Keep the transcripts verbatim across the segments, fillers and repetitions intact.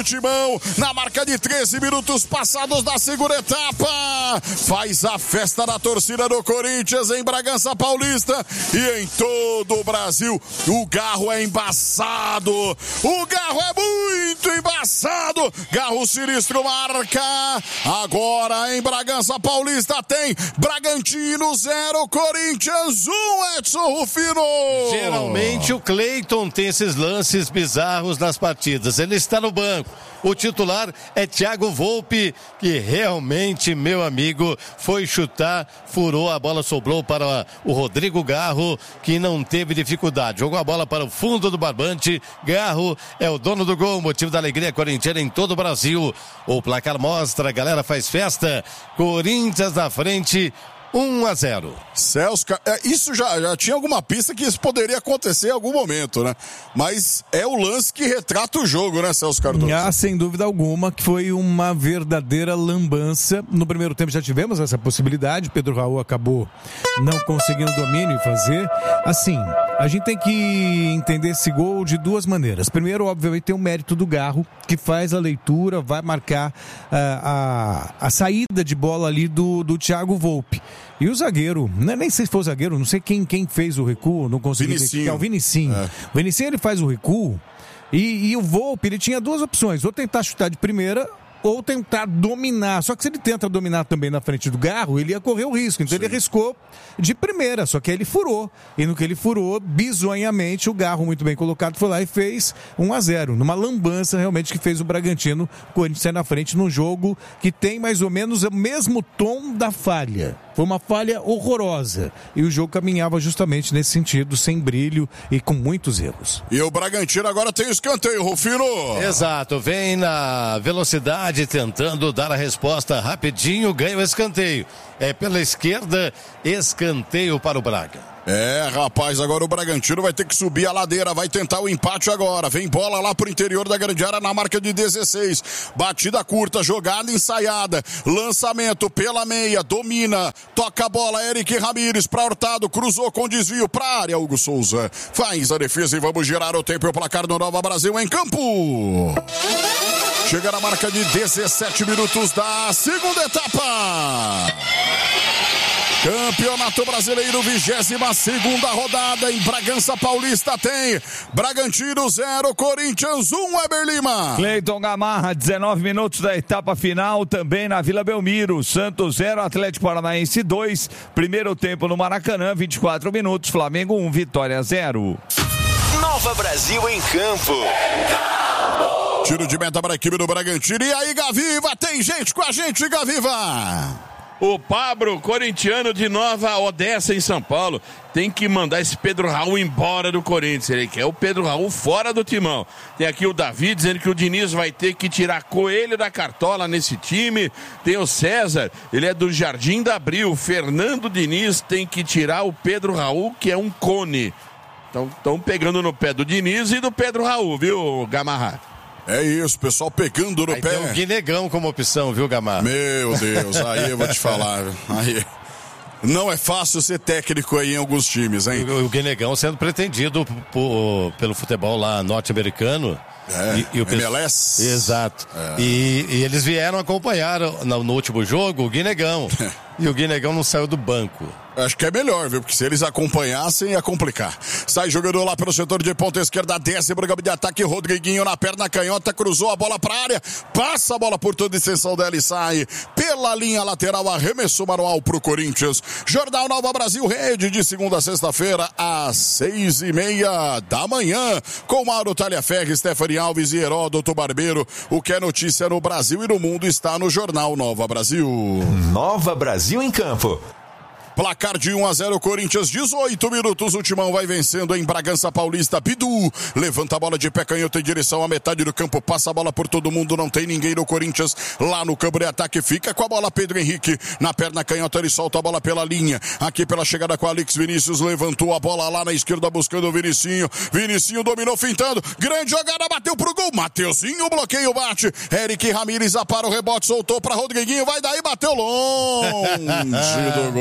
do Timão, na marca de treze minutos passados da segunda etapa. Faz a festa da torcida do Corinthians em Bragança Paulista e em todo o Brasil. O Garro é embaçado, o Garro é muito embaçado. Garro sinistro marca. Agora em Bragança Paulista tem Bragantino zero, Corinthians um, Edson Rufino. Geralmente o Cleiton tem esses lances bizarros nas partidas. Ele está no banco. O titular é Thiago Volpi, que realmente, meu amigo, foi chutar, furou, a bola sobrou para o Rodrigo Garro, que não teve dificuldade. Jogou a bola para o fundo do barbante. Garro é o dono do gol, motivo da alegria corintiana em todo o Brasil. O placar mostra, a galera faz festa. Corinthians na frente, um a zero. Celso, isso já, já tinha alguma pista que isso poderia acontecer em algum momento, né? Mas é o lance que retrata o jogo, né, Celso Cardoso? Ah, sem dúvida alguma, que foi uma verdadeira lambança. No primeiro tempo já tivemos essa possibilidade, Pedro Raul acabou não conseguindo domínio e fazer. Assim, a gente tem que entender esse gol de duas maneiras. Primeiro, obviamente, tem o mérito do Garro, que faz a leitura, vai marcar uh, a, a saída de bola ali do, do Thiago Volpi. E o zagueiro, né, nem sei se foi o zagueiro, não sei quem, quem fez o recuo, não consegui identificar. O Vinicinho. É. O Vinicinho, ele faz o recuo e, e o Volpi, ele tinha duas opções, ou tentar chutar de primeira ou tentar dominar. Só que se ele tenta dominar também na frente do Garro, ele ia correr o risco. Então Sim. ele arriscou de primeira, só que aí ele furou. E no que ele furou, bizonhamente, o Garro, muito bem colocado, foi lá e fez um a zero. Numa lambança, realmente, que fez o Bragantino, o Corinthians sair na frente num jogo que tem mais ou menos o mesmo tom da falha. Foi uma falha horrorosa. E o jogo caminhava justamente nesse sentido, sem brilho e com muitos erros. E o Bragantino agora tem escanteio, Rufino. Exato, vem na velocidade, tentando dar a resposta rapidinho, ganha o escanteio. É pela esquerda, escanteio para o Braga. É, rapaz, agora o Bragantino vai ter que subir a ladeira, vai tentar o empate agora. Vem bola lá pro interior da grande área na marca de dezesseis. Batida curta, jogada ensaiada. Lançamento pela meia, domina. Toca a bola, Eric Ramírez pra Hurtado, cruzou com desvio pra área. Hugo Souza faz a defesa e vamos girar o tempo e o placar do Nova Brasil em campo. Chega na marca de dezessete minutos da segunda etapa. Campeonato Brasileiro, vigésima segunda rodada em Bragança Paulista tem Bragantino zero, Corinthians um, Weber Lima. Cleiton Gamarra, dezenove minutos da etapa final, também na Vila Belmiro. Santos zero, Atlético Paranaense dois. Primeiro tempo no Maracanã, vinte e quatro minutos, Flamengo um, Vitória zero. Nova Brasil em campo. Tiro de meta para a equipe do Bragantino. E aí, Gaviva, tem gente com a gente, Gaviva. O Pablo, corintiano de Nova Odessa, em São Paulo, tem que mandar esse Pedro Raul embora do Corinthians. Ele quer o Pedro Raul fora do timão. Tem aqui o Davi dizendo que o Diniz vai ter que tirar Coelho da cartola nesse time. Tem o César, ele é do Jardim da Abril. Fernando Diniz tem que tirar o Pedro Raul, que é um cone. Então, estão pegando no pé do Diniz e do Pedro Raul, viu, Gamarra? É isso, pessoal pegando no aí pé. Tem o Guinegão como opção, viu, Gamarra? Meu Deus, aí eu vou te falar. Aí, não é fácil ser técnico aí em alguns times, hein? O, o Guinegão sendo pretendido por, pelo futebol lá norte-americano. É, e, e o M L S. Exato. É. E, e eles vieram acompanhar no, no último jogo o Guinegão. E o Guinegão não saiu do banco. Acho que é melhor, viu? Porque se eles acompanhassem, ia complicar. Sai jogador lá pelo setor de ponta esquerda, desce pro campo de ataque, Rodriguinho na perna canhota, cruzou a bola pra área, passa a bola por toda a extensão dela e sai pela linha lateral, arremesso manual pro Corinthians. Jornal Nova Brasil Rede, de segunda a sexta-feira, às seis e meia da manhã, com Mauro Talhaferri, Stephanie Alves e Heródoto Barbeiro. O que é notícia no Brasil e no mundo está no Jornal Nova Brasil. Nova Brasil em campo. Placar de um a zero, Corinthians, dezoito minutos, o Timão vai vencendo em Bragança Paulista. Bidu levanta a bola de pé canhoto em direção à metade do campo, passa a bola por todo mundo, não tem ninguém no Corinthians. Lá no campo de ataque, fica com a bola Pedro Henrique, na perna canhota ele solta a bola pela linha, aqui pela chegada com Alex Vinícius, levantou a bola lá na esquerda buscando o Vinicinho, Vinicinho dominou fintando, grande jogada, bateu pro gol, Mateuzinho, bloqueio, bate, Eric Ramírez apara o rebote, soltou pra Rodriguinho, vai daí, bateu longe do gol.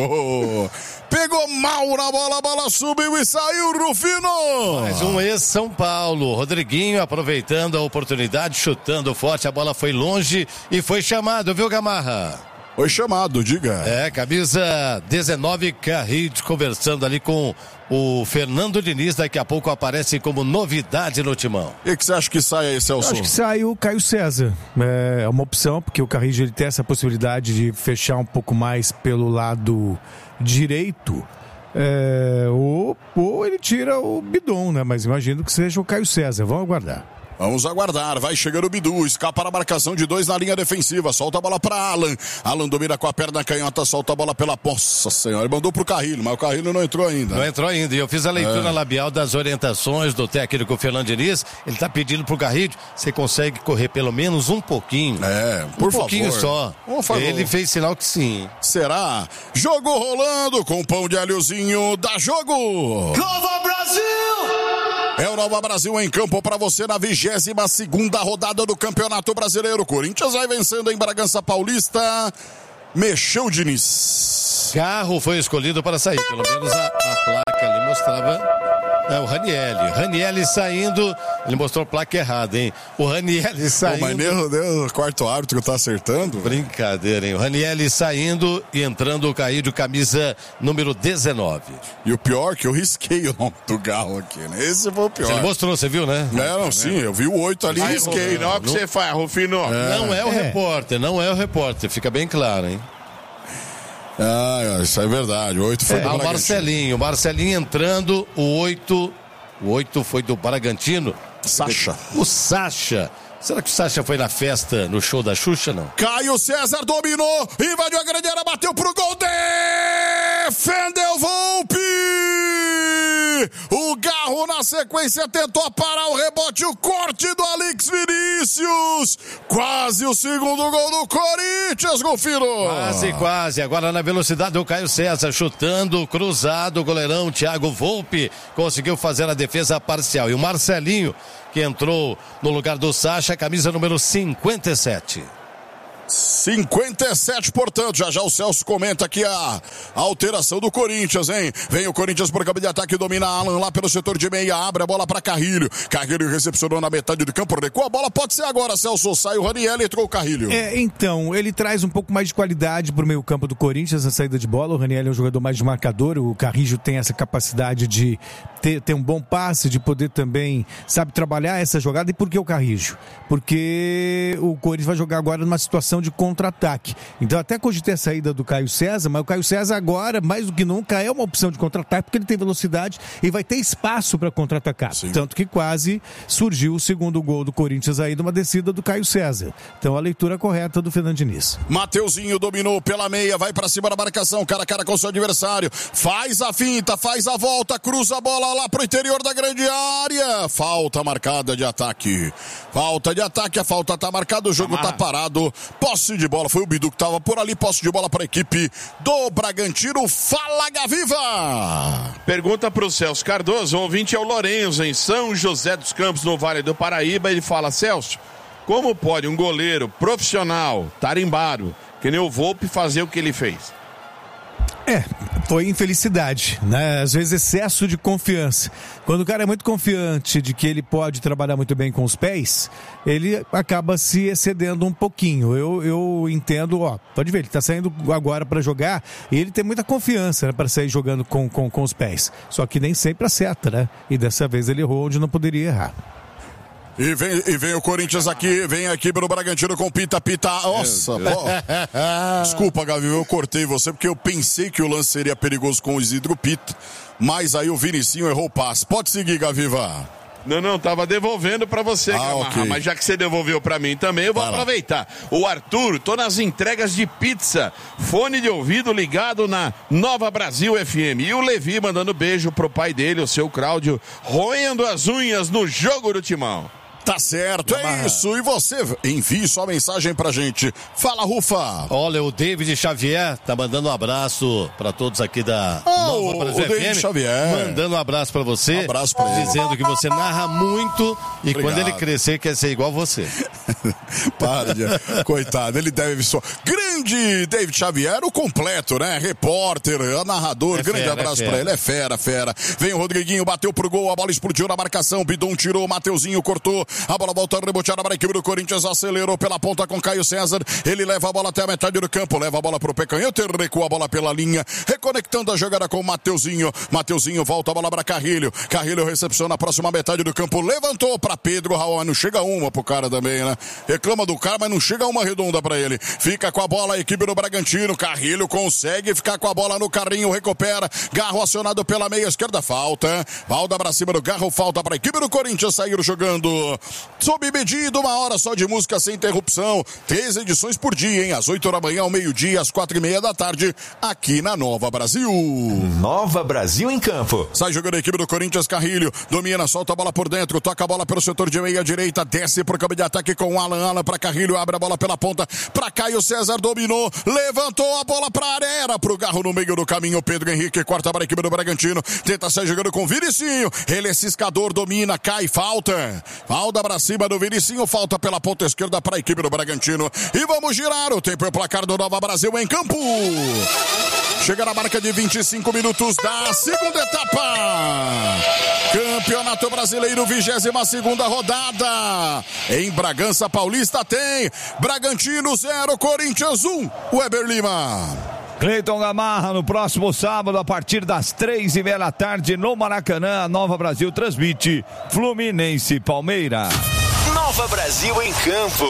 Pegou mal na bola, a bola subiu e saiu, Rufino. Mais um ex-São Paulo. Rodriguinho aproveitando a oportunidade, chutando forte, a bola foi longe e foi chamado, viu, Gamarra? Foi chamado, diga. É, camisa dezenove, Carrilho, conversando ali com o Fernando Diniz, daqui a pouco aparece como novidade no timão. E que você acha que sai aí, Celso? Eu acho que sai o Caio César. É uma opção, porque o Carrillo ele tem essa possibilidade de fechar um pouco mais pelo lado direito. É, ou, ou ele tira o Bidon, né? Mas imagino que seja o Caio César. Vamos aguardar. Vamos aguardar, vai chegando o Bidu, escapa a marcação de dois na linha defensiva, solta a bola para Alan, Alan domina com a perna canhota, solta a bola pela, nossa senhora, ele mandou pro Carrilho, mas o Carrilho não entrou ainda. Não entrou ainda, e eu fiz a leitura é. labial das orientações do técnico Fernando Diniz, ele tá pedindo pro Carrilho, você consegue correr pelo menos um pouquinho. É, por um pouquinho favor. só. Por favor. Ele fez sinal que sim. Será? Jogo rolando com pão de alhozinho, dá jogo! Nova Brasil! É o Nova Brasil em campo para você na vigésima segunda rodada do Campeonato Brasileiro. Corinthians vai vencendo em Bragança Paulista. Mexeu o Diniz. Carro foi escolhido para sair, pelo menos a, a placa ali mostrava. É o Ranielli. Ranielli saindo, ele mostrou a placa errada, hein? O Ranielli saindo. Pô, mas nem o quarto árbitro tá acertando. Brincadeira, hein? O Ranielli saindo e entrando o Caído, camisa número dezenove. E o pior que eu risquei o nome do Galo aqui, né? Esse foi o pior. Ele mostrou, você viu, né? É, não, sim, eu vi o oito ali e risquei. Não é o que você faz, Rufino. É. Não é o É. repórter, não é o repórter, fica bem claro, hein? Ah, isso é verdade. O oito foi É, do o Bragantino. Marcelinho, o Marcelinho entrando, o oito, o oito foi do Bragantino. Sacha. O Sacha. Será que o Sacha foi na festa, no show da Xuxa, não? Caio César dominou, invadiu a grande área, bateu pro gol, defendeu Volpi! O Garro na sequência tentou parar o rebote, o corte do Alex Vinícius. Quase o segundo gol do Corinthians, Golfino. Quase, quase. Agora na velocidade do Caio César, chutando, cruzado, o goleirão Thiago Volpi conseguiu fazer a defesa parcial. E o Marcelinho, que entrou no lugar do Sacha, camisa número cinquenta e sete. cinquenta e sete, portanto, já já o Celso comenta aqui a, a alteração do Corinthians, hein? Vem o Corinthians por campo de ataque, domina Alan lá pelo setor de meia, abre a bola para Carrilho. Carrilho recepcionou na metade do campo, recuou a bola, pode ser agora, Celso. Sai o Raniel e entrou o Carrilho. É, então, ele traz um pouco mais de qualidade pro meio campo do Corinthians, a saída de bola. O Raniel é um jogador mais de marcador, o Carrillo tem essa capacidade de ter, ter um bom passe, de poder também, sabe, trabalhar essa jogada. E por que o Carrillo? Porque o Corinthians vai jogar agora numa situação de contra-ataque. Então até cogitei a saída do Caio César, mas o Caio César agora, mais do que nunca, é uma opção de contra-ataque, porque ele tem velocidade e vai ter espaço para contra-atacar. Sim. Tanto que quase surgiu o segundo gol do Corinthians aí numa descida do Caio César. Então a leitura correta do Fernando Diniz. Mateuzinho dominou pela meia, vai pra cima da marcação, cara a cara com o seu adversário, faz a finta, faz a volta, cruza a bola lá pro interior da grande área, falta marcada de ataque, falta de ataque, a falta tá marcada, o jogo tá parado, posse de bola, foi o Bidu que tava por ali, posse de bola pra equipe do Bragantino. Fala, Gaviva! Pergunta pro Celso Cardoso, o ouvinte é o Lourenço, em São José dos Campos, no Vale do Paraíba. Ele fala: Celso, como pode um goleiro profissional, tarimbado, que nem o Volpi, fazer o que ele fez? É, foi infelicidade, né? Às vezes excesso de confiança. Quando o cara é muito confiante de que ele pode trabalhar muito bem com os pés, ele acaba se excedendo um pouquinho. Eu, eu entendo, ó, pode ver, ele tá saindo agora para jogar e ele tem muita confiança, né, para sair jogando com, com, com os pés. Só que nem sempre acerta, né? E dessa vez ele errou onde não poderia errar. E vem, e vem o Corinthians aqui, vem aqui pro Bragantino com Pita, Pita, nossa, pô. Desculpa, Gavi, eu cortei você porque eu pensei que o lance seria perigoso com o Isidro Pita, mas aí o Vinicinho errou o passe. Pode seguir, Gaviva. Não, não, tava devolvendo pra você, Ah, Gamarra, ok. mas já que você devolveu pra mim também, eu vou Vai lá. aproveitar. O Arthur, tô nas entregas de pizza, fone de ouvido ligado na Nova Brasil F M. E o Levi mandando beijo pro pai dele, o seu Cláudio, roendo as unhas no jogo do Timão. Tá certo, é isso. E você, envie sua mensagem pra gente. Fala, Rufa. Olha, o David Xavier tá mandando um abraço pra todos aqui da oh, Nova Brasil o David F M. Xavier. Mandando um abraço pra você. Um abraço pra ele. Dizendo que você narra muito e Obrigado. quando ele crescer quer ser igual você. Para, de... coitado, ele deve só. Grande David Xavier, o completo, né? Repórter, narrador, é grande fera, abraço é pra ele, é fera, fera. Vem o Rodriguinho, bateu pro gol, a bola explodiu na marcação, Bidon tirou, Mateuzinho cortou, a bola volta a rebotear para a equipe do Corinthians, acelerou pela ponta com Caio César, ele leva a bola até a metade do campo, leva a bola pro Pecanhoto, recua a bola pela linha, reconectando a jogada com o Mateuzinho, Mateuzinho volta a bola para Carrilho, Carrilho recepciona a próxima metade do campo, levantou para Pedro Raul, mas não chega uma pro cara também, né? Reclama do cara, mas não chega uma redonda para ele, fica com a bola a equipe do Bragantino, Carrilho consegue ficar com a bola no carrinho, recupera, Garro acionado pela meia esquerda, falta, falta para cima do Garro, falta para a equipe do Corinthians sair jogando sob medido, uma hora só de música sem interrupção, três edições por dia, hein? Às oito da manhã, ao meio-dia, às quatro e meia da tarde, aqui na Nova Brasil. Nova Brasil em campo. Sai jogando a equipe do Corinthians, Carrilho, domina, solta a bola por dentro, toca a bola pelo setor de meia direita, desce pro campo de ataque com o Alan, Alan para Carrilho, abre a bola pela ponta, para Caio César, dominou, levantou a bola pra área, era pro Garro no meio do caminho, Pedro Henrique, corta para a equipe do Bragantino, tenta sair jogando com o Vinicinho, ele é ciscador, domina, cai, falta, falta pra cima do Vinicinho, falta pela ponta esquerda para a equipe do Bragantino, e vamos girar o tempo e o placar do Nova Brasil em campo. Chega na marca de vinte e cinco minutos da segunda etapa. Campeonato Brasileiro, vigésima segunda rodada. Em Bragança Paulista tem Bragantino zero, Corinthians um. Weber Lima. Cleiton Gamarra, no próximo sábado, a partir das três e meia da tarde, no Maracanã, a Nova Brasil transmite Fluminense e Palmeiras. Nova Brasil em campo.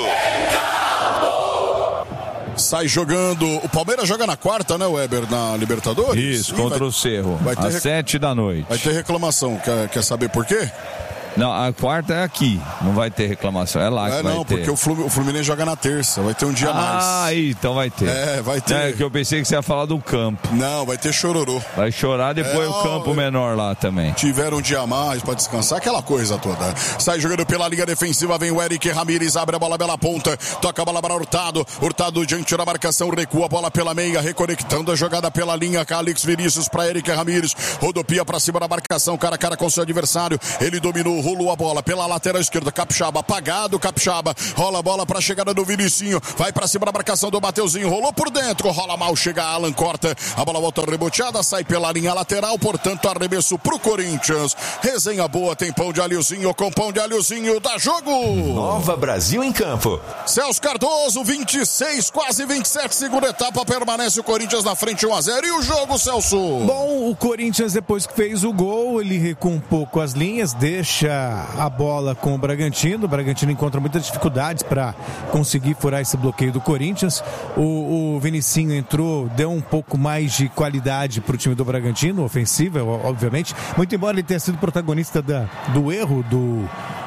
Sai jogando. O Palmeiras joga na quarta, né, Weber, na Libertadores? Isso, contra vai, o Cerro, às rec... sete da noite. Vai ter reclamação. Quer, quer saber por quê? Não, a quarta é aqui. Não vai ter reclamação. É lá é, que vai não, ter. Porque o Fluminense joga na terça. Vai ter um dia ah, mais. Ah, então vai ter. É, vai ter. É que eu pensei que você ia falar do campo. Não, vai ter chororô. Vai chorar depois é, o campo ó, menor lá também. Tiveram um dia a mais pra descansar, aquela coisa toda. Sai jogando pela linha defensiva, vem o Eric Ramírez, abre a bola pela ponta, toca a bola para Hurtado. Hurtado diante da marcação, recua a bola pela meia, reconectando a jogada pela linha. Calix Vinícius para Eric Ramírez. Rodopia pra cima da marcação, cara a cara com seu adversário. Ele dominou, rolou a bola pela lateral esquerda, Capixaba apagado, Capixaba rola a bola para a chegada do Vinicinho, vai para cima da marcação do Mateuzinho, rolou por dentro, rola mal, chega Alan, corta, a bola volta reboteada, sai pela linha lateral, portanto arremesso pro Corinthians. Resenha boa, tem pão de alhozinho com pão de alhozinho, dá jogo. Nova Brasil em campo. Celso Cardoso, vinte e seis, quase vinte e sete, segunda etapa, permanece o Corinthians na frente um a zero. E o jogo, Celso? Bom, o Corinthians depois que fez o gol, ele recua um pouco as linhas, deixa a bola com o Bragantino. O Bragantino encontra muitas dificuldades para conseguir furar esse bloqueio do Corinthians. O, o Vinicinho entrou, deu um pouco mais de qualidade para o time do Bragantino, ofensiva, obviamente. Muito embora ele tenha sido protagonista da, do erro do,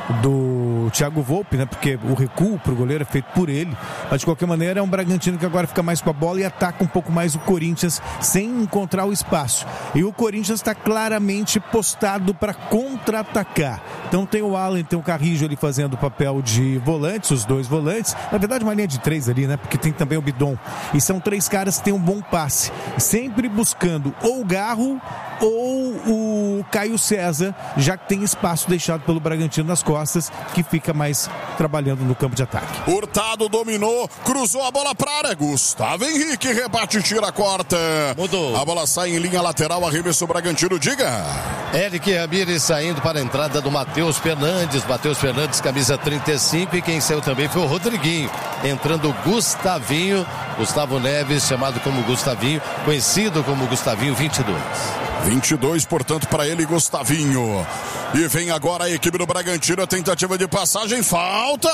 do Thiago Volpe, né? Porque o recuo para o goleiro é feito por ele. Mas de qualquer maneira é um Bragantino que agora fica mais com a bola e ataca um pouco mais o Corinthians sem encontrar o espaço. E o Corinthians está claramente postado para contra-atacar. Então tem o Alan, tem o Carrillo ali fazendo o papel de volantes, os dois volantes. Na verdade uma linha de três ali, né? Porque tem também o Bidon. E são três caras que têm um bom passe. Sempre buscando ou o Garro ou o Caio César, já que tem espaço deixado pelo Bragantino nas costas, que fica mais trabalhando no campo de ataque. Hurtado dominou, cruzou a bola para a área. Gustavo Henrique rebate e tira a corta. Mudou. A bola sai em linha lateral, arremesso Bragantino, diga. Eric Ramírez saindo para a entrada do Matheus Fernandes. Matheus Fernandes, camisa trinta e cinco, e quem saiu também foi o Rodriguinho. Entrando o Gustavinho, Gustavo Neves, chamado como Gustavinho, conhecido como Gustavinho vinte e dois. vinte e dois, portanto, para ele, Gustavinho. E vem agora a equipe do Bragantino, a tentativa de passagem, falta!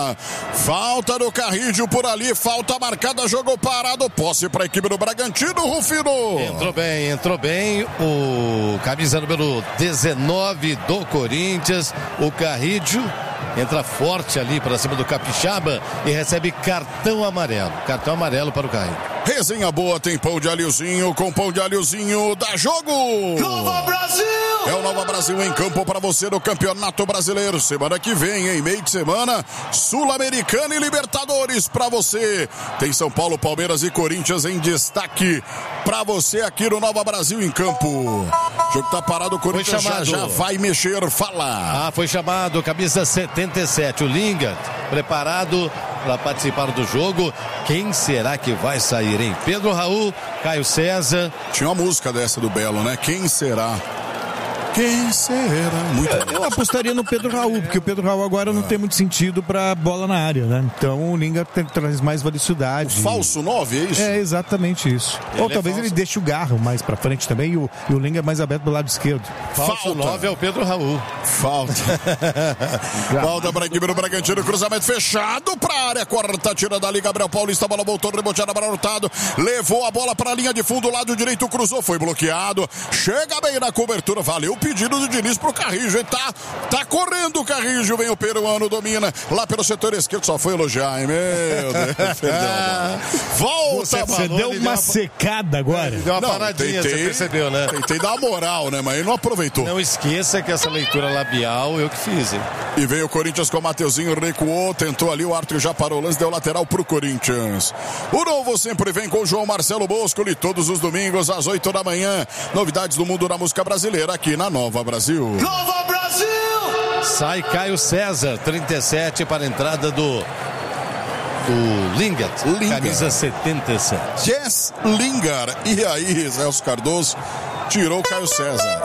Falta do Carrillo por ali, falta marcada, jogo parado, posse para a equipe do Bragantino, Rufino. Entrou bem, entrou bem o camisa número dezenove do Corinthians, o Carrillo. Entra forte ali para cima do Capixaba e recebe cartão amarelo. Cartão amarelo para o Carrillo. Resenha boa, tem pão de alhozinho com pão de alhozinho, dá jogo! Nova Brasil! É o Nova Brasil em campo para você no Campeonato Brasileiro. Semana que vem, em meio de semana, Sul-Americana e Libertadores para você. Tem São Paulo, Palmeiras e Corinthians em destaque para você aqui no Nova Brasil em campo. O jogo tá parado, o Corinthians já, já vai mexer. Fala. Ah, foi chamado, camisa setenta e sete, o Lingard, preparado para participar do jogo. Quem será que vai sair, hein? Pedro Raul, Caio César. Tinha uma música dessa do Belo, né? Quem será? Quem será? Muito eu, eu apostaria no Pedro Raul, porque o Pedro Raul agora não tem muito sentido pra bola na área, né? Então o Lingard tem, traz mais velocidade. O falso nove, é isso? É exatamente isso. Ele Ou é talvez falso. ele deixe o Garro mais pra frente também e o, e o Lingard mais aberto do lado esquerdo. Falso nove é o Pedro Raul. Falta. Falta para a equipe do Bragantino. Cruzamento fechado para a área. Corta, tira dali. Gabriel Paulista. A bola voltou, reboteada para Hurtado. Levou a bola para a linha de fundo. Lado direito cruzou. Foi bloqueado. Chega bem na cobertura. Valeu o pedido do Diniz pro Carrijo. Ele tá, tá correndo o Carrijo. Vem o peruano, domina. Lá pelo setor esquerdo. Só foi elogiar, hein? Meu Deus. Perdeu a bola. Volta. Você, você deu uma secada agora. Deu uma Não, paradinha, tentei, você percebeu, né? Tentei dar uma moral, né? Mas ele não aproveitou. Não esqueça que essa leitura labial eu que fiz, hein? E veio o Corinthians com o Mateuzinho, recuou, tentou ali, o árbitro já parou o lance, deu lateral pro Corinthians. O Novo sempre vem com o João Marcelo Boscoli, todos os domingos às oito da manhã. Novidades do mundo da música brasileira aqui na Nova Brasil. Nova Brasil! Sai Caio César, trinta e sete para a entrada do do Lingard, Lingard. camisa setenta e sete. Jess Lingard. E aí, Celso Cardoso tirou o Caio César.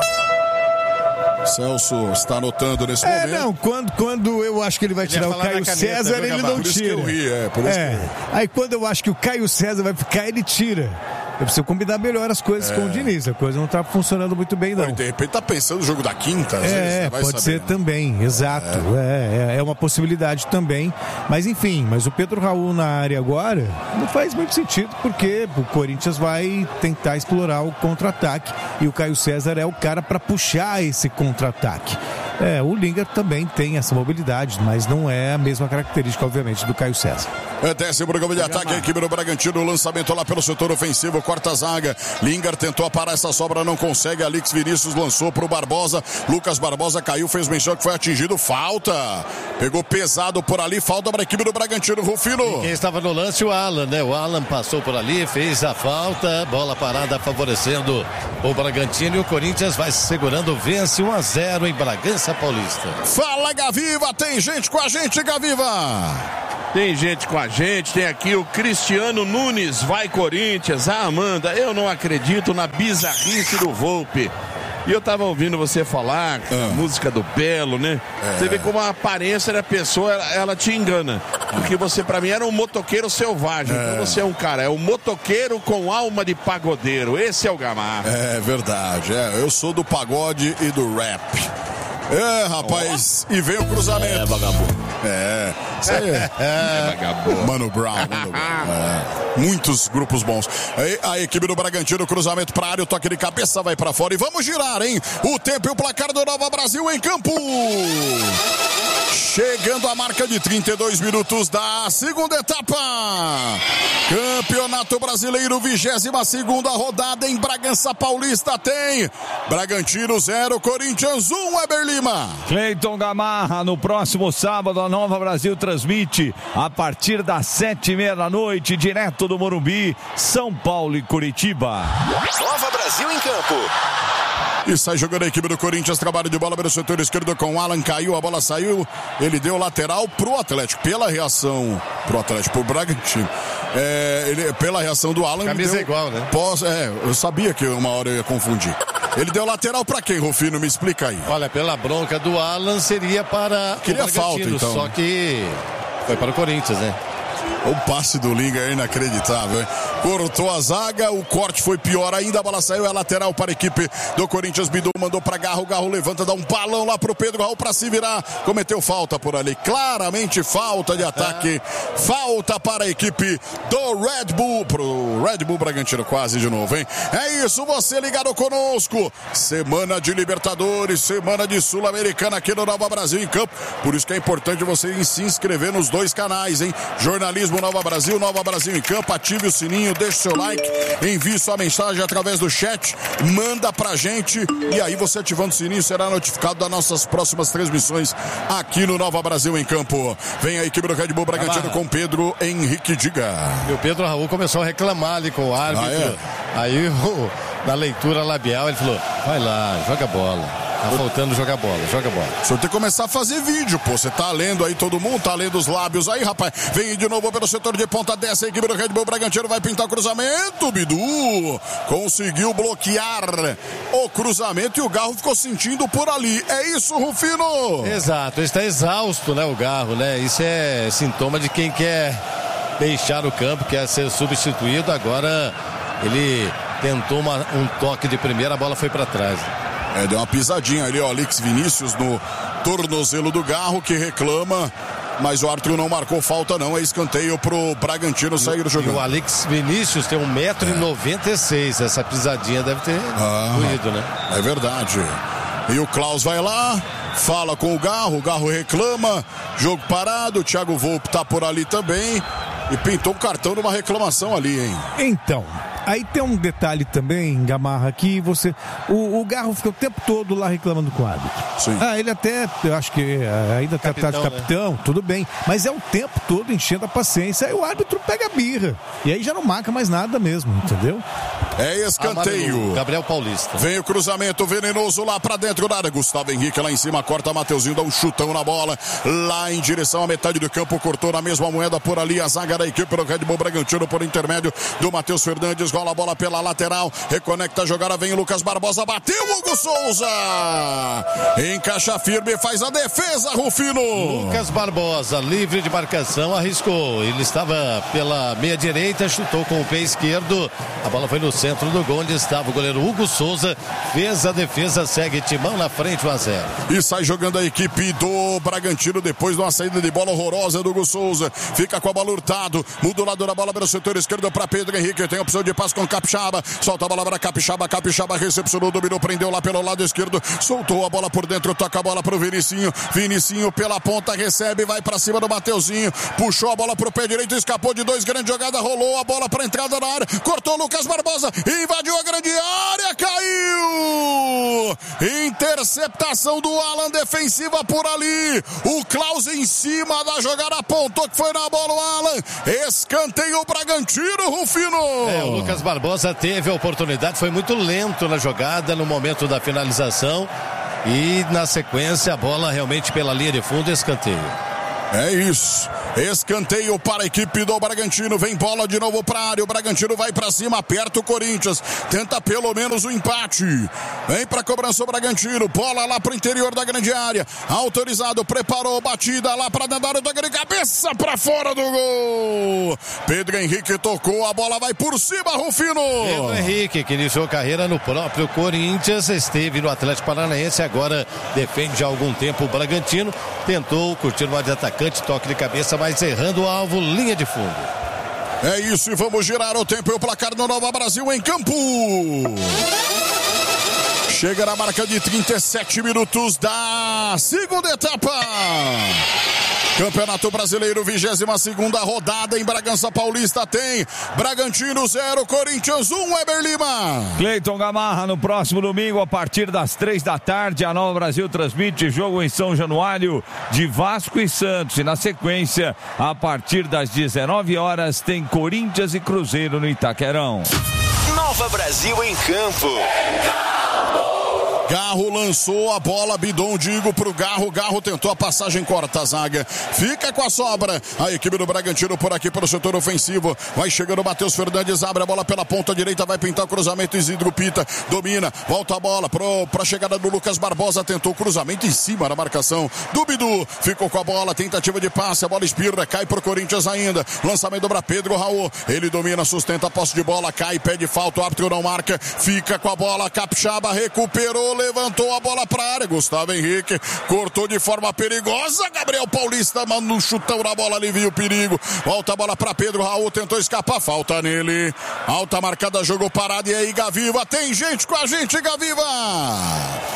Celso está anotando nesse É, momento. não, quando, quando eu acho que ele vai Ele tirar ia o falar Caio na caneta, César, viu, ele Gabá? não Por isso que tira. eu ri, é, por isso É. que Aí quando eu acho que o Caio César vai ficar, ele tira. Eu preciso combinar melhor as coisas com o Diniz. A coisa não tá funcionando muito bem, não. eu... De repente tá pensando no jogo da quinta, às vezes, É, né? Vai pode saber, ser né? também, exato. É. É, é uma possibilidade também. Mas enfim, mas o Pedro Raul na área agora não faz muito sentido, porque o Corinthians vai tentar explorar o contra-ataque e o Caio César é o cara para puxar esse contra-ataque. É, o Lingard também tem essa mobilidade, mas não é a mesma característica, obviamente, do Caio César. É, desce o programa de ataque, a equipe do Bragantino, o lançamento lá pelo setor ofensivo, corta a zaga. Lingard tentou parar essa sobra, não consegue. Alix Vinícius lançou pro Barbosa. Lucas Barbosa caiu, fez menção que foi atingido. Falta. Pegou pesado por ali, falta para a equipe do Bragantino, Rufino. Quem estava no lance, o Alan, né? O Alan passou por ali, fez a falta, bola parada favorecendo o Bragantino e o Corinthians vai se segurando, vence um a zero em Bragança Paulista. Fala, Gaviva, tem gente com a gente, Gaviva. Tem gente com a gente, tem aqui o Cristiano Nunes, vai Corinthians. Ah, Amanda, eu não acredito na bizarrice do Volpe. E eu tava ouvindo você falar, Ah. a música do Belo, né? É. Você vê como a aparência da pessoa, ela, ela te engana. Porque você, pra mim, era um motoqueiro selvagem. É. Então você é um cara, é um motoqueiro com alma de pagodeiro. Esse é o Gamarra. É verdade, é, eu sou do pagode e do rap. É, rapaz, e vem o cruzamento. É, vagabundo. É, isso aí é. É vagabundo. Mano Brown, Mano Brown. É. Muitos grupos bons. Aí, a equipe do Bragantino, cruzamento pra área, o toque de cabeça vai pra fora e vamos girar, hein? O tempo e o placar do Nova Brasil em campo. Chegando a marca de trinta e dois minutos da segunda etapa. Campeonato Brasileiro, vigésima segunda rodada em Bragança Paulista tem Bragantino zero, Corinthians um, Weber Lima. Cleiton Gamarra, no próximo sábado, a Nova Brasil transmite a partir das sete e meia da noite, direto do Morumbi, São Paulo e Curitiba. Nova Brasil em campo. E sai jogando a equipe do Corinthians, trabalho de bola pelo setor esquerdo com o Alan, caiu, a bola saiu, ele deu lateral pro Atlético, pela reação pro Atlético, pro Bragantino, é, ele, pela reação do Alan... Camisa deu, é igual, né? Pós, é, eu sabia que uma hora eu ia confundir. Ele deu lateral pra quem, Rufino? Me explica aí. Olha, pela bronca do Alan seria para Queria o Bragantino, falta, então. só que foi para o Corinthians, né? O passe do Linga é inacreditável, hein? Cortou a zaga, o corte foi pior ainda, a bola saiu, é lateral para a equipe do Corinthians. Bidu mandou para Garro, Garro levanta, dá um balão lá pro Pedro Raul para se virar, cometeu falta por ali, claramente falta de ataque, é. Falta para a equipe do Red Bull, pro Red Bull Bragantino quase de novo, hein? É isso, você ligado conosco, semana de Libertadores, semana de Sul-Americana aqui no Nova Brasil em campo, por isso que é importante você se inscrever nos dois canais, hein? Jornalismo Nova Brasil, Nova Brasil em campo, ative o sininho, sininho, deixa o seu like, envie sua mensagem através do chat, manda pra gente e aí você ativando o sininho será notificado das nossas próximas transmissões aqui no Nova Brasil em Campo. Vem a equipe do Red Bull Bragantino com Pedro Henrique, diga. E o Pedro Raul começou a reclamar ali com o árbitro. Ah, é? Aí, o, na leitura labial, ele falou, vai lá, joga bola. Tá faltando jogar bola, joga bola. O senhor tem que começar a fazer vídeo, pô. Você tá lendo aí todo mundo, tá lendo os lábios aí, rapaz. Vem de novo pelo setor de ponta dessa. A equipe do Red Bull Bragantino vai pintar o cruzamento. Bidu conseguiu bloquear o cruzamento e o Garro ficou sentindo por ali. É isso, Rufino? Exato, está exausto, né, o Garro, né? Isso é sintoma de quem quer deixar o campo, quer ser substituído. Agora ele tentou uma, um toque de primeira, a bola foi para trás. É, deu uma pisadinha ali, ó, Alex Vinícius no tornozelo do Garro, que reclama, mas o árbitro não marcou falta não, é escanteio pro Bragantino sair jogando. E o Alex Vinícius tem um metro e noventa e seis, essa pisadinha deve ter ah, doído, né? É verdade. E o Klaus vai lá, fala com o Garro, o Garro reclama, jogo parado, o Thiago Volpe tá por ali também e pintou um cartão numa reclamação ali, hein? Então... Aí tem um detalhe também, Gamarra, que você... O, o Garro fica o tempo todo lá reclamando com o árbitro. Sim. Ah, ele até, eu acho que ainda tá de capitão, né? Tudo bem. Mas é o tempo todo enchendo a paciência. Aí o árbitro pega a birra. E aí já não marca mais nada mesmo, entendeu? É escanteio. Gabriel Paulista. Vem o cruzamento venenoso lá pra dentro da área. Gustavo Henrique lá em cima, corta Mateuzinho, dá um chutão na bola. Lá em direção à metade do campo, cortou na mesma moeda por ali a zaga da equipe do Red Bull Bragantino por intermédio do Matheus Fernandes. Rola a bola pela lateral, reconecta a jogada, vem o Lucas Barbosa, bateu o Hugo Souza, encaixa firme, faz a defesa, Rufino. Lucas Barbosa, livre de marcação, arriscou, ele estava pela meia direita, chutou com o pé esquerdo, a bola foi no centro do gol, onde estava o goleiro Hugo Souza, fez a defesa, segue Timão na frente, um a zero. E sai jogando a equipe do Bragantino depois de uma saída de bola horrorosa do Hugo Souza, fica com a bola Hurtado, muda o lado da bola pelo setor esquerdo para Pedro Henrique, tem opção de passe com Capixaba, solta a bola para Capixaba, Capixaba recepcionou, dominou, prendeu lá pelo lado esquerdo, soltou a bola por dentro, toca a bola pro Vinicinho, Vinicinho pela ponta, recebe, vai para cima do Mateuzinho, puxou a bola pro pé direito, escapou de dois, grande jogada, rolou a bola para entrada na área, cortou Lucas Barbosa, invadiu a grande área, caiu! Interceptação do Alan, defensiva por ali, o Klaus em cima da jogada, apontou que foi na bola o Alan, escanteio o Bragantino, Rufino! É, o Lucas Barbosa teve a oportunidade, foi muito lento na jogada no momento da finalização e na sequência a bola realmente pela linha de fundo, escanteio. É isso, escanteio para a equipe do Bragantino, vem bola de novo para a área, o Bragantino vai para cima, aperta o Corinthians, tenta pelo menos o empate, vem para a cobrança o Bragantino, bola lá para o interior da grande área, autorizado, preparou, batida lá para dentro da área, da grande cabeça para fora do gol, Pedro Henrique tocou, a bola vai por cima, Rufino. Pedro Henrique, que iniciou carreira no próprio Corinthians, esteve no Atlético Paranaense, agora defende já há algum tempo o Bragantino, tentou curtir o de atacante, toque de cabeça, mas errando o alvo, linha de fundo. É isso, e vamos girar o tempo e o placar no Nova Brasil em campo. Chega na marca de trinta e sete minutos da segunda etapa. Campeonato Brasileiro, vigésima segunda rodada em Bragança Paulista, tem Bragantino zero, Corinthians um, Weber Lima. Cleiton Gamarra, no próximo domingo, a partir das três da tarde, a Nova Brasil transmite jogo em São Januário de Vasco e Santos. E na sequência, a partir das dezenove horas, tem Corinthians e Cruzeiro no Itaquerão. Nova Brasil em campo. Garro lançou a bola, Bidon, digo pro Garro, Garro tentou a passagem, corta a zaga, fica com a sobra, a equipe do Bragantino por aqui pelo setor ofensivo, vai chegando o Matheus Fernandes, abre a bola pela ponta direita, vai pintar o cruzamento, Isidro Pita, domina, volta a bola pro, pra chegada do Lucas Barbosa, tentou o cruzamento em cima da marcação do Bidu, ficou com a bola, tentativa de passe, a bola espirra, cai pro Corinthians ainda, lançamento para Pedro Raul, ele domina, sustenta a posse de bola, cai, pede falta, o árbitro não marca, fica com a bola, Capixaba recuperou, levantou a bola para a área, Gustavo Henrique cortou de forma perigosa, Gabriel Paulista manda um chutão na bola, ali viu o perigo, volta a bola para Pedro Raul, tentou escapar, falta nele, alta marcada, jogou parado, e aí Gaviva, tem gente com a gente, Gaviva!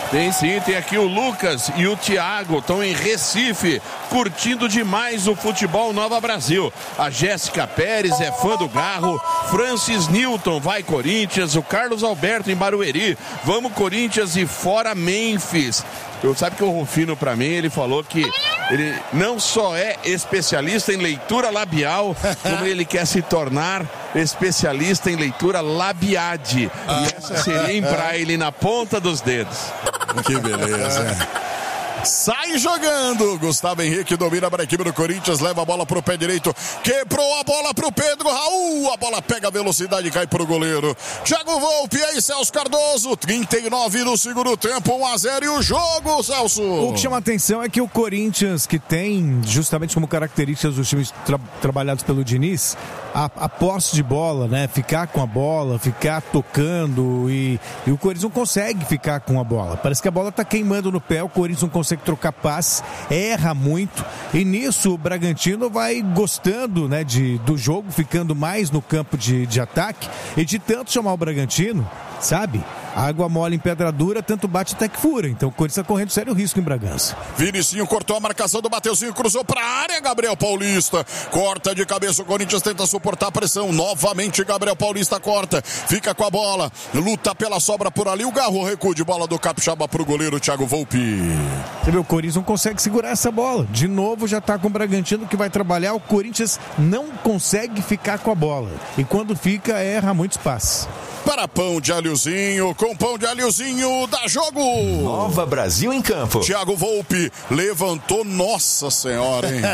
Tem sim, tem aqui o Lucas e o Thiago, estão em Recife, curtindo demais o futebol Nova Brasil. A Jéssica Pérez é fã do Garro, Francis Newton, vai Corinthians, o Carlos Alberto em Barueri, vamos Corinthians e fora Memphis. Eu sabe que o Rufino, pra mim, ele falou que ele não só é especialista em leitura labial, como ele quer se tornar especialista em leitura labiade. E essa seria em braille na ponta dos dedos. Que beleza. Sai jogando, Gustavo Henrique domina para a equipe do Corinthians, leva a bola pro pé direito, quebrou a bola pro Pedro Raul, a bola pega a velocidade e cai pro goleiro Thiago Volpi, aí Celso Cardoso, trinta e nove no segundo tempo, um a zero e o jogo, Celso. O que chama a atenção é que o Corinthians, que tem justamente como características dos times tra- trabalhados pelo Diniz, a, a posse de bola, né, ficar com a bola, ficar tocando e, e o Corinthians não consegue ficar com a bola, parece que a bola tá queimando no pé, o Corinthians não consegue trocar passe, erra muito e nisso o Bragantino vai gostando, né, de, do jogo, ficando mais no campo de, de ataque e de tanto chamar o Bragantino, sabe? Água mole em pedra dura, tanto bate até que fura. Então o Corinthians está correndo sério risco em Bragança. Vinicinho cortou a marcação do Mateuzinho, cruzou para a área, Gabriel Paulista. Corta de cabeça, o Corinthians tenta suportar a pressão. Novamente Gabriel Paulista corta, fica com a bola, luta pela sobra por ali. O Garro recua de bola do Capixaba para o goleiro Thiago Volpi. Você vê, o Corinthians não consegue segurar essa bola. De novo já está com o Bragantino que vai trabalhar. O Corinthians não consegue ficar com a bola. E quando fica, erra muitos passes. Para pão de alhozinho, com pão de alhozinho, dá jogo! Nova Brasil em campo. Thiago Volpi levantou, nossa senhora, hein?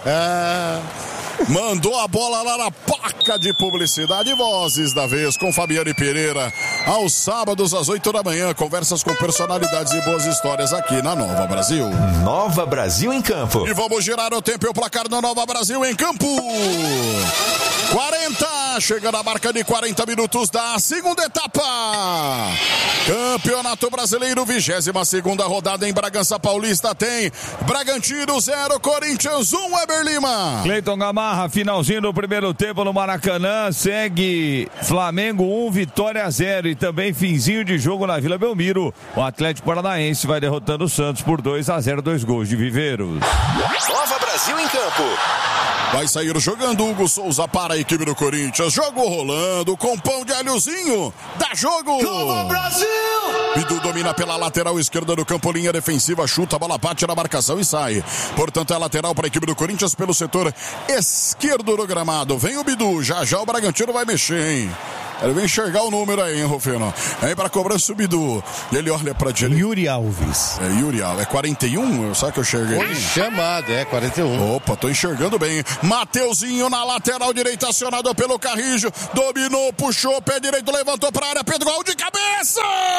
Mandou a bola lá na placa de publicidade e vozes da vez com Fabiane Pereira. Aos sábados às oito da manhã, conversas com personalidades e boas histórias aqui na Nova Brasil. Nova Brasil em campo. E vamos girar o tempo e o placar da Nova Brasil em campo. quarenta, chegando a marca de quarenta minutos da segunda etapa. Campeonato Brasileiro, vigésima segunda rodada em Bragança Paulista, tem Bragantino zero, Corinthians um, Weber Lima. Cleiton Gamarra, finalzinho do primeiro tempo no Maracanã, segue Flamengo um, Vitória zero e também finzinho de jogo na Vila Belmiro. O Atlético Paranaense vai derrotando o Santos por dois a zero, dois gols de Viveiros. Nova Brasil em campo. Vai sair jogando Hugo Souza para a equipe do Corinthians. Jogo rolando com pão de alhozinho. Dá jogo! Nova Brasil! Bidu domina pela lateral esquerda do campo, linha defensiva, chuta, a bola bate na marcação e sai. Portanto, é lateral para a equipe do Corinthians pelo setor esquerdo do gramado. Vem o Bidu, já já o Bragantino vai mexer, hein? Ele vem enxergar o número aí, hein, Rufino? Vem pra cobrança o Bidu. Ele olha pra direita. Yuri Alves. É Yuri Alves. É quarenta e um? Sabe que eu enxerguei? Foi chamado, é quarenta e um. Opa, tô enxergando bem. Mateuzinho na lateral direita, acionado pelo Carrijo. Dominou, puxou, pé direito, levantou pra área. Pedro Raul de cabeça!